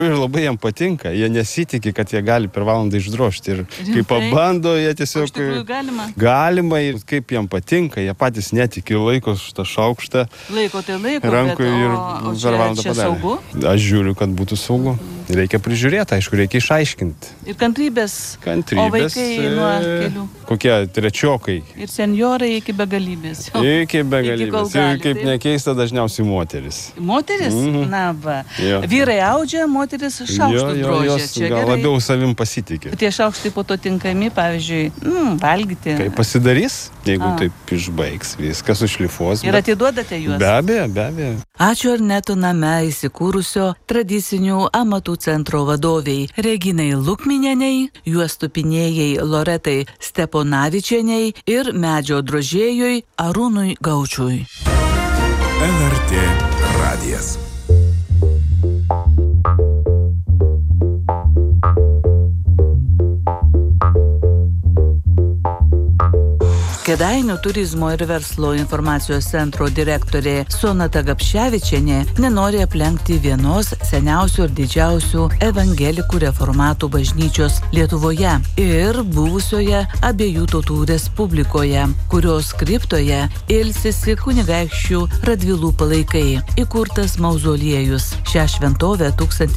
Ir labai jam patinka, jie nesitikė, kad jie gali per valandą išdrožti. Ir kai pabando, jie tiesiog... Iš tikrųjų galima? Galima ir kaip jam patinka, jie patys netikė, laiko šitą šaukštą. Laiko tai laiko, rankui ir o per valandą čia padarė. saugu? Aš žiūriu, kad būtų saugu. Reikia prižiūrėti, aišku, reikia išaiškinti. Ir kantrybės. O vaikai nuo kelių? Kokie trečiokai. Ir senjorai iki begalybės. Iki begalybės. Ir kaip nekeista, dažniausiai moteris. Moteris? Na va. Vyrai audžia, moteris šaukštus drožia. Jos gal labiau savim pasitikė. Tie šaukštai po to tinkami, pavyzdžiui, valgyti. Kai pasidarys, jeigu taip išbaigs, viskas sušlifuos. Ir atiduodate juos? Be abejo. Ačiū Arneto name įsikūrusio tradicinių amatų centro vadoviai Reginai Lukminieniai, juostupinėjai Loretai Steponavičieniai ir medžio drožėjui Arūnui Gaučiui. LRT radijas. Kėdainių turizmo ir verslo informacijos centro direktorė Sonata Gapševičienė nenori aplenkti vienos seniausių ir didžiausių evangelikų reformatų bažnyčios Lietuvoje ir buvusioje Abiejų tautų Respublikoje, kurios kriptoje ilsisi kunigaikščių Radvilų palaikai, įkurtas mauzoliejus. Šią šventovę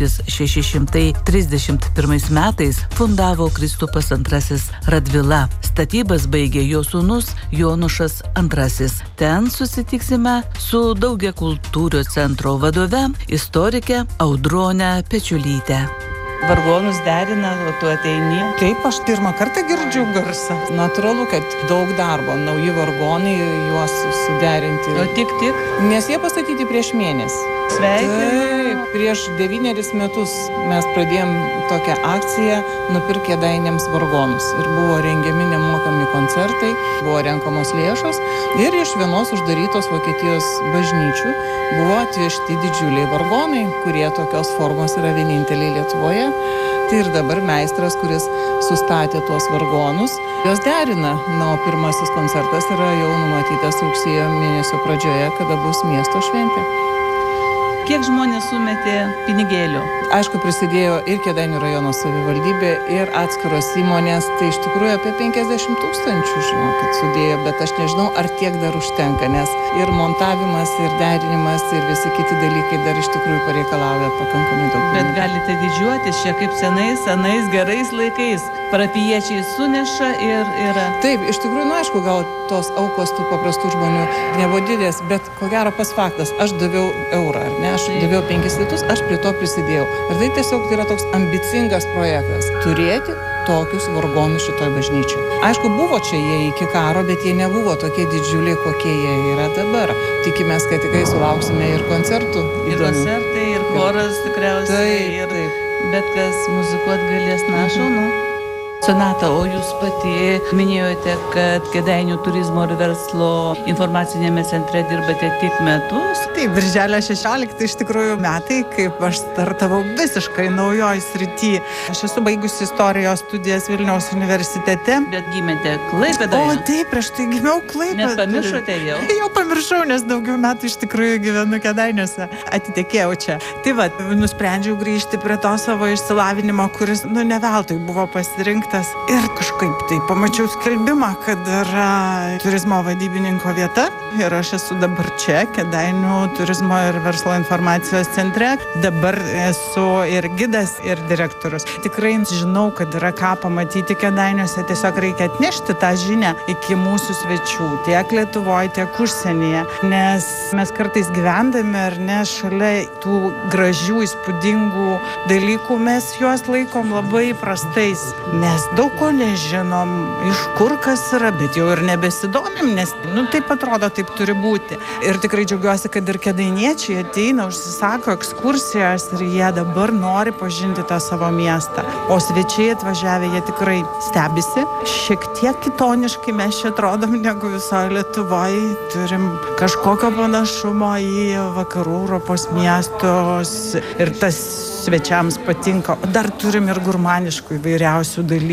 1631 metais fundavo Kristupas II Radvila. Statybas baigė jo sūnus Jonušas II. Ten susitiksime su Daugiakultūrio centro vadove, istorike Audronė Pečiulytė. Vargonus derina, o tu ateini. Taip, aš pirmą kartą girdžiu garsą. Natūralu, kad daug darbo, nauji vargonai, juos suderinti. O tik? Nes jie pastatyti prieš mėnesį. Sveikinu. Prieš 9 metus mes pradėjom tokią akciją nupirk Kėdainiams vargonus. Ir buvo rengiami nemokami koncertai, buvo renkamos lėšos ir iš vienos uždarytos Vokietijos bažnyčių buvo atvežti didžiuliai vargonai, kurie tokios formos yra vieninteliai Lietuvoje. Tai ir dabar meistras, kuris sustatė tuos vargonus, jos derina. Na, o pirmasis koncertas yra jau numatytas rugsėjo mėnesio pradžioje, kada bus miesto šventė. Kiek žmonės sumetė pinigėlių? Aišku, prisidėjo ir Kėdainių rajono savivaldybė, ir atskiros įmonės. Tai iš tikrųjų apie 50 000, žinokit, sudėjo, bet aš nežinau, ar tiek dar užtenka, nes ir montavimas, ir derinimas, ir visi kiti dalykai dar iš tikrųjų pareikalauja pakankamai daug. Bet galite didžiuotis čia kaip senais gerais laikais. Parapijiečiai suneša ir yra. Taip, iš tikrųjų, aišku, gal tos aukos tų paprastų žmonių nebuvo didelės, bet ko gero pas faktas, aš daviau eurą, ar ne? Aš daviau 5 litus, aš prie to prisidėjau. Ir tai tiesiog yra toks ambicingas projektas – turėti tokius vargonus šitoj bažnyčioj. Aišku, buvo čia jie iki karo, bet jie nebuvo tokie didžiuliai, kokie jie yra dabar. Tikimės, kad tikrai sulauksime ir koncertų. Ir koncertai, ir choras tikriausiai. Taip. Bet kas muzikuot galės, na, šaunu. Sonata, o jūs pati minėjote, kad Kėdainių turizmo ir verslo informacinėme centre dirbate tik metus? Taip, birželio 16 iš tikrųjų metai, kaip aš startavau visiškai naujoj srity. Aš esu baigusi istorijos studijas Vilniaus universitete. Bet gimėte Klaipėdoje? O taip, prieš tai gimiau Klaipėdoje. Net pamiršote jau? Jau pamiršau, nes daugiau metų iš tikrųjų gyvenu Kėdainiuose. Atitekėjau čia. Tai va, nusprendžiau grįžti prie to savo išsilavinimo, kuris, ne veltui buvo pasirinktas. Ir kažkaip tai pamačiau skelbimą, kad yra turizmo vadybininko vieta. Ir aš esu dabar čia, Kėdainių turizmo ir verslo informacijos centre. Dabar esu ir gidas, ir direktorius. Tikrai žinau, kad yra ką pamatyti Kėdainiuose. Tiesiog reikia atnešti tą žinią iki mūsų svečių, tiek Lietuvoje, tiek užsienyje. Nes mes kartais gyvendami, ar ne, šalia tų gražių, įspūdingų dalykų, mes juos laikom labai prastais. Nes daug ko nežinom, iš kur kas yra, bet jau ir nebesidomim, nes taip atrodo, taip turi būti. Ir tikrai džiaugiuosi, kad ir kėdainiečiai ateina, užsisako ekskursijas ir jie dabar nori pažinti tą savo miestą. O svečiai atvažiavę, jie tikrai stebisi. Šiek tiek kitoniškai mes čia atrodom negu visoje Lietuvoje. Turim kažkokio panašumo į vakarų Europos miestus ir tas svečiams patinka. Dar turim ir gurmaniškų įvairiausių dalykų.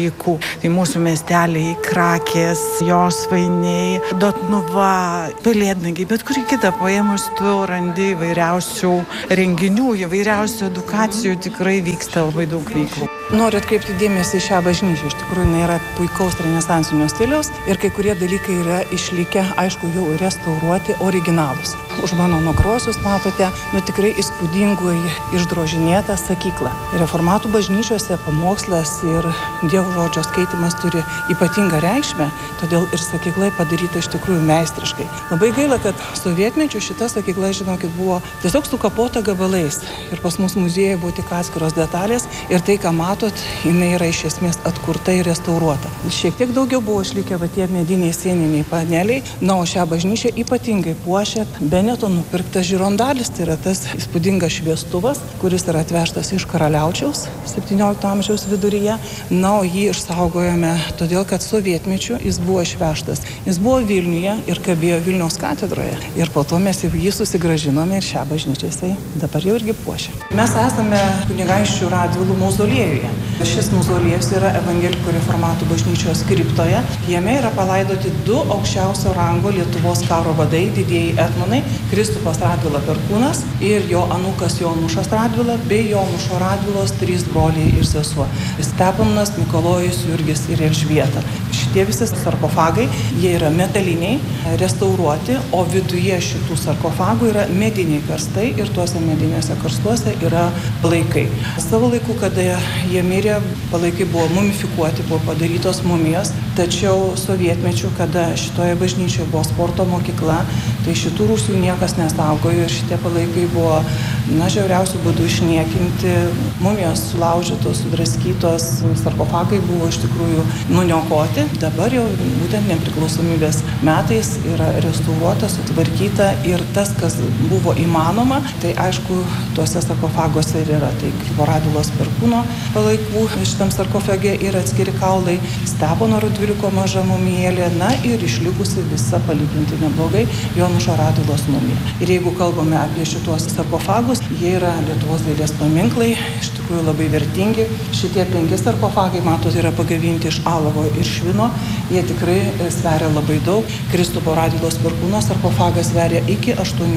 dalykų. Tai mūsų miesteliai, Krakės, Josvainiai, Dotnuva, Pelėdnagiai, bet kurį kitą paėmus tu randi įvairiausių renginių, įvairiausių edukacijų, tikrai vyksta labai daug veiklų. Noriu atkreipti dėmesį į šią bažnyčią. Iš tikrųjų, jinai yra puikaus renesansinio stiliaus ir kai kurie dalykai yra išlikę, aišku, jau restauruoti originalus. Už mano nugarosios matote, tikrai įspūdingai išdrožinėtą sakyklą. Reformatų bažnyčiose pamokslas ir Dievo žodžio skaitimas turi ypatingą reikšmę, todėl ir sakykla padaryta iš tikrųjų meistriškai. Labai gaila, kad sovietmečiu šita sakykla, žinokit, buvo tiesiog sukapota gabalais ir pas mus muziejuje buvo tik atskiros detalės ir tai, ką matot, jinai yra iš esmės atkurta ir restauruota. Šiek tiek daugiau buvo išlikę tie mediniai sieniniai paneliai, o šią bažnyčią ypatingai puošia Beneto nupirktas žirondalis, tai yra tas įspūdingas šviestuvas, kuris yra atvežtas iš Karaliaučiaus 17 amžiaus viduryje. O jį išsaugojame todėl, kad sovietmečiu jis buvo išvežtas. Jis buvo Vilniuje ir kabėjo Vilniaus katedroje. Ir po to mes jį susigrąžinome ir šią bažnyčią jisai dabar jau irgi puošia. Mes esame kunigaikščių Radvilų mauzoliejuje. Šis mauzoliejus yra Evangelikų reformatų bažnyčios kriptoje. Jame yra palaidoti 2 aukščiausio rango Lietuvos karo vadai, didieji etmonai, Kristupas Radvila Perkūnas ir jo anūkas Jonušas Radvila bei Jonušo Radvilos 3 broliai ir sesuo Steponas, Mikalojus, Jurgis ir Elžbieta. Šitie visi sarkofagai, jie yra metaliniai, restauruoti, o viduje šitų sarkofagų yra mediniai karstai ir tuose mediniuose karstuose yra palaikai. Savo laiku, kada jie mirė, palaikai buvo mumifikuoti, buvo padarytos mumijos, tačiau sovietmečiu, kada šitoje bažnyčioje buvo sporto mokykla, tai šitų rūsių niekas nesaugojo ir šitie palaikai buvo, žiauriausių būdų išniekinti, mumijos sulaužytos, sudraskytos, sarkofagai buvo iš tikrųjų nuniokoti. Dabar jau būtent nepriklausomybės metais yra restauruota, sutvarkyta ir tas, kas buvo įmanoma, tai aišku, tuose sarkofaguose ir yra. Tai Radvilos Perkūno palaikų šitam sarkofage yra atskiri kaulai, Stepono Radviliuko maža mumijėlė, ir išlikusi visa palyginti neblogai Jonušo Radvilos mumija. Ir jeigu kalbame apie šituos sarkofagus, jie yra Lietuvos dailės paminklai, iš tikrųjų labai vertingi. Šitie 5 sarkofagai, matot, yra pagavinti iš alavo ir švino, jie tikrai sveria labai daug. Kristupo Radvilos Perkūno sarkofagas sveria iki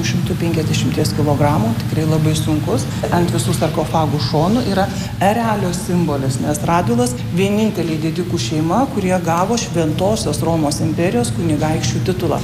850 kg, tikrai labai sunkus. Ant visų sarkofagų šonų yra erelio simbolis, nes Radvilas vieninteliai didikų šeima, kurie gavo Šventosios Romos imperijos kunigaikščių titulą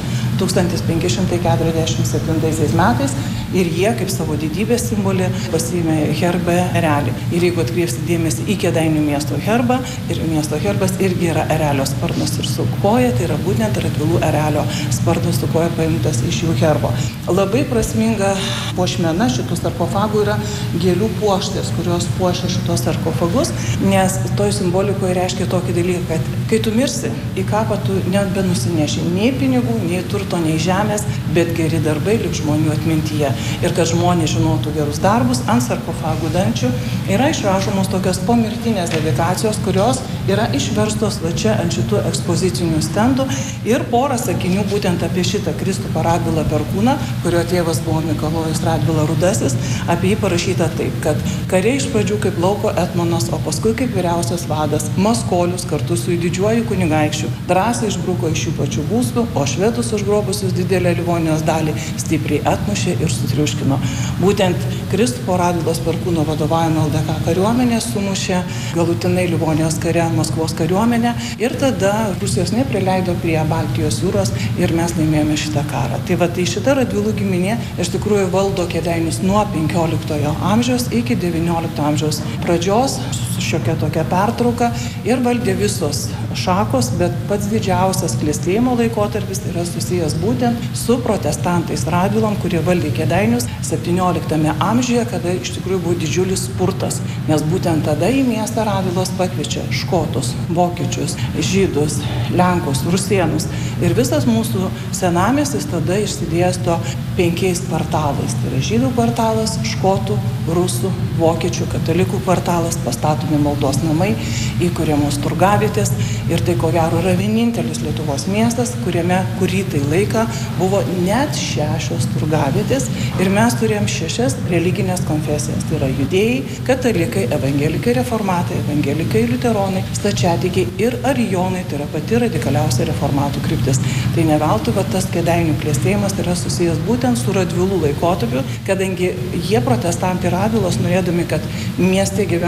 1547 metais ir jie kaip savo didybės simbolį pasiėmė herbą erelį. Ir jeigu atkreipsite dėmesį į Kėdainių miesto herbą, ir miesto herbas irgi yra erelio sparnas ir su koja, tai yra būtent Radvilų erelio sparnas su koja paimtas iš jų herbo. Labai prasminga puošmena šitų sarkofagų yra gėlių puokštės, kurios puošia šitos sarkofagus, nes toj simbolikoje reiškia tokį dalyką, kad kai tu mirsi, į kapą tu nebenusineši nei pinigų, nei turto, nei žemės, bet geri darbai liks žmonių atmintyje. Ir kad žmonės žinotų gerus darbus, ant sarkofagų dančių yra išrašomos tokios pomirtinės dedikacijos, kurios yra išverstos čia ant šitų ekspozicinių stendų ir porą sakinių būtent apie šitą Kristupą Radvilą Perkūną, kurio tėvas buvo Mikalojus Radvila Rudasis, apie jį parašyta taip, kad kariai iš pradžių kaip lauko etmonas, o paskui kaip vyriausias vadas, Maskolius kartu su didžiuoju kunigaikščiu drąsiai išbruko iš jų pačių būstų, o švedus užgrobusius didelę Livonijos dalį stipriai atmušė ir sutriuškino. Būtent Kristupo Radvilos Perkūno vadovavimo LDK kariuomenė sumušė galutinai Livonijos kare Maskvos kariuomenę ir tada Rusijos neprileido prie Baltijos jūros ir mes laimėjome šitą karą. Tai šita Radvilų giminė iš tikrųjų valdo Kėdainius nuo 15 amžiaus iki 19 amžiaus pradžios, su šiokia tokia pertrauka ir valdė visos šakos, bet pats didžiausias klestėjimo laikotarpis yra susijęs būtent su protestantais Radvilom, kurie valdė Kėdainius 17 amžiuje, kada iš tikrųjų buvo didžiulis spurtas, nes būtent tada į miestą Radvilos pakviečia škotus, vokiečius, žydus, lenkus, rusėnus ir visas mūsų senamiestis tada išsidėsto 5 kvartalais. Tai yra žydų kvartalas, škotų, rusų, vokiečių, katalikų kvartalas, pastatomas statomi maldos namai, įkuriamos turgavietės ir tai ko gero yra vienintelis Lietuvos miestas, kuriame kurį tai laiką buvo net 6 turgavietės ir mes turėjom 6 religinės konfesijas. Tai yra judėjai, katalikai, evangelikai, reformatai, evangelikai, liuteronai, stačiatikiai ir arijonai, tai yra pati radikaliausia reformatų kryptis. Tai ne veltui, kad tas Kėdainių klestėjimas yra susijęs būtent su Radvilų laikotarpiu, kadangi jie protestantai Radvilos norėdami, kad mieste gyventų